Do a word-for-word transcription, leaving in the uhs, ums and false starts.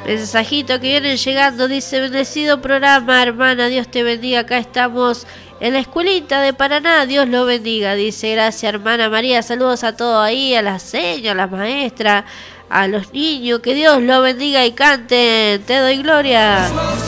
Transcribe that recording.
Mensajito que vienen llegando, dice: bendecido programa, hermana, Dios te bendiga, acá estamos en la escuelita de Paraná, Dios lo bendiga, dice. Gracias, hermana María, saludos a todos ahí, a las señas, a las maestras, a los niños, que Dios lo bendiga y canten, te doy gloria.